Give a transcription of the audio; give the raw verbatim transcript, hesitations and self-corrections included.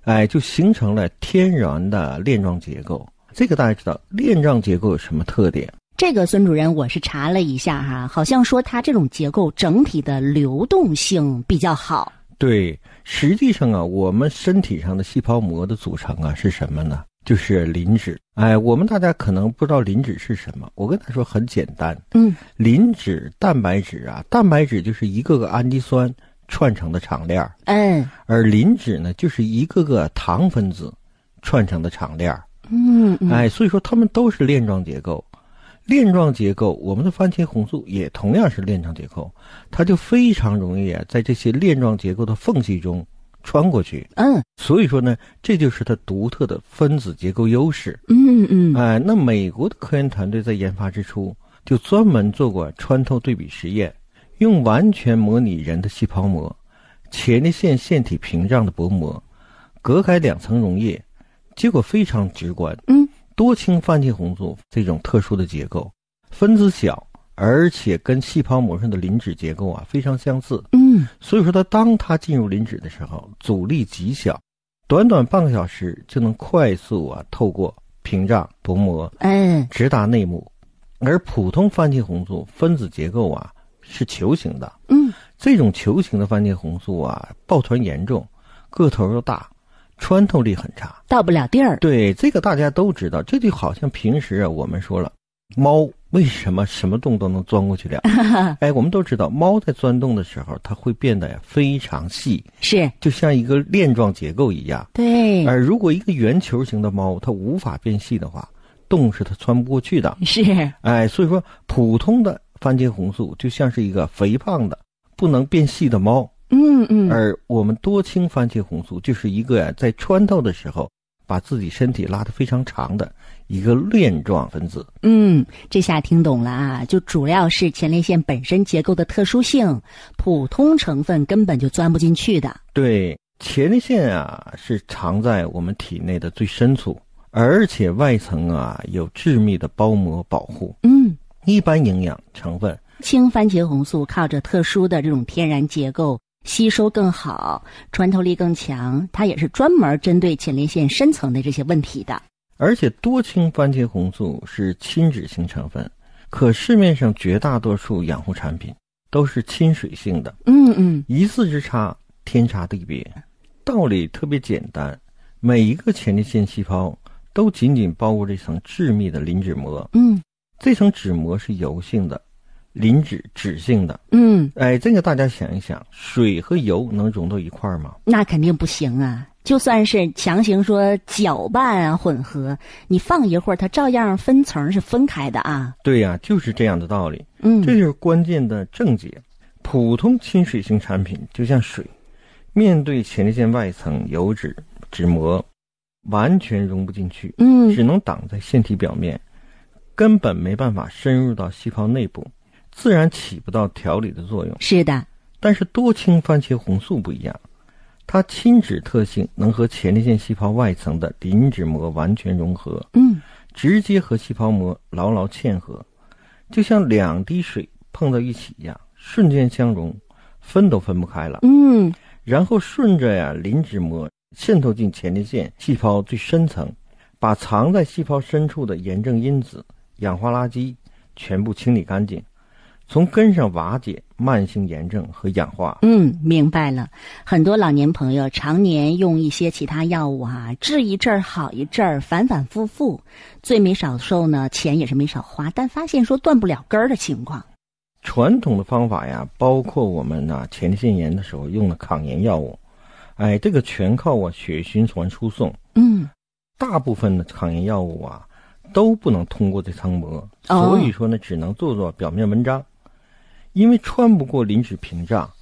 哎，就形成了天然的链状结构。这个大家知道，链状结构有什么特点？ 这个孙主任，我是查了一下哈，好像说它这种结构整体的流动性比较好。 对，实际上啊，我们身体上的细胞膜的组成啊是什么呢？就是磷脂。哎，我们大家可能不知道磷脂是什么，我跟他说很简单。 嗯， 磷脂、蛋白质啊，蛋白质就是一个个氨基酸串成的长链。 嗯， 而磷脂呢，就是一个个糖分子串成的长链。 嗯嗯， 哎，所以说它们都是链状结构。链状结构，我们的番茄红素也同样是链状结构，它就非常容易啊，在这些链状结构的缝隙中穿过去。 嗯， 所以说呢，这就是它独特的分子结构优势。 嗯嗯， 哎，那美国的科研团队在研发之初就专门做过穿透对比实验，用完全模拟人的细胞膜、前列腺腺体屏障的薄膜，隔开两层溶液，结果非常直观。 嗯。 多氢番茄红素这种特殊的结构，分子小，而且跟细胞膜上的磷脂结构啊非常相似。 嗯， 所以说它当它进入磷脂的时候，阻力极小，短短半个小时就能快速啊透过屏障薄膜， 嗯， 直达内膜。而普通番茄红素分子结构啊是球形的。 嗯， 这种球形的番茄红素啊抱团严重，个头又大，穿透力很差， 到不了地儿。 对，这个大家都知道。这就好像平时啊，我们说了，猫为什么什么洞都能钻过去了？哎，我们都知道，猫在钻洞的时候，它会变得非常细， 是， 就像一个链状结构一样。 对。 而如果一个圆球形的猫，它无法变细的话，洞是它穿不过去的。 是， 哎，所以说普通的番茄红素就像是一个肥胖的、不能变细的猫。 嗯嗯， 而我们多氢番茄红素就是一个呀、啊，在穿透的时候把自己身体拉得非常长的一个链状分子。 嗯，这下听懂了啊，就主要是前列腺本身结构的特殊性，普通成分根本就钻不进去的。 对，前列腺啊是藏在我们体内的最深处，而且外层啊有致密的包膜保护。 嗯， 一般营养成分， 氢番茄红素靠着特殊的这种天然结构，吸收更好，穿透力更强，它也是专门针对前列腺深层的这些问题的。 而且多氢番茄红素是亲脂性成分，可市面上绝大多数养护产品都是亲水性的。 嗯嗯， 一字之差，天差地别。道理特别简单，每一个前列腺细胞都紧紧包裹着一层致密的磷脂膜。 嗯， 这层脂膜是油性的，磷脂脂性的。 嗯， 哎，这个大家想一想，水和油能融到一块儿吗？ 那肯定不行啊。就算是强行说搅拌啊混合，你放一会儿它照样分层是分开的啊。 对呀、啊，就是这样的道理。 嗯， 这就是关键的症结。普通亲水性产品就像水，面对前列腺外层油脂脂膜完全融不进去。 嗯， 只能挡在腺体表面，根本没办法深入到细胞内部，自然起不到调理的作用。 是的。 但是多氢番茄红素不一样，它亲脂特性能和前列腺细胞外层的磷脂膜完全融合， 嗯， 直接和细胞膜牢牢嵌合，就像两滴水碰到一起一样，瞬间相融，分都分不开了。 嗯， 然后顺着呀磷脂膜渗透进前列腺细胞最深层，把藏在细胞深处的炎症因子、氧化垃圾全部清理干净，从根上瓦解慢性炎症和氧化。 嗯，明白了。很多老年朋友常年用一些其他药物啊，治一阵儿好一阵儿，反反复复，最没少受呢，钱也是没少花，但发现说断不了根儿的情况。 传统的方法呀，包括我们啊前列腺炎的时候用的抗炎药物，哎，这个全靠我血液循环输送。 嗯， 大部分的抗炎药物啊都不能通过这层膜， 哦、 所以说呢，只能做做表面文章。因为穿不过磷脂屏障，